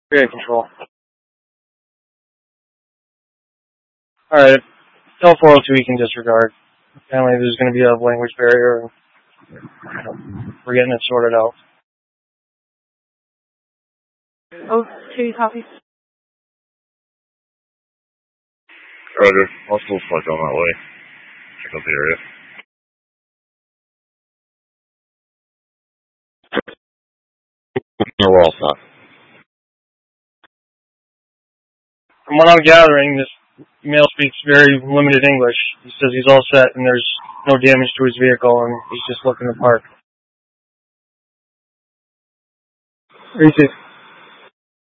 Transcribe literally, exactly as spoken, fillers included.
Area control. Alright, tell four oh two we can disregard. Apparently there's going to be a language barrier, and we're getting it sorted out. Oh, two copy. Roger. Hospital's like on that way. Check out the area. No, we're all set. From what I'm gathering, this male speaks very limited English. He says he's all set and there's no damage to his vehicle and he's just looking to park. thirty-six